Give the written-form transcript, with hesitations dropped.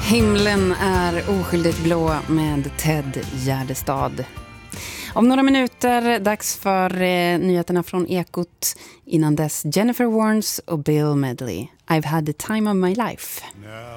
Himlen är oskyldigt blå med Ted Gärdestad. Om några minuter dags för nyheterna från Ekot. Innan dess Jennifer Warnes och Bill Medley. I've had the time of my life. Now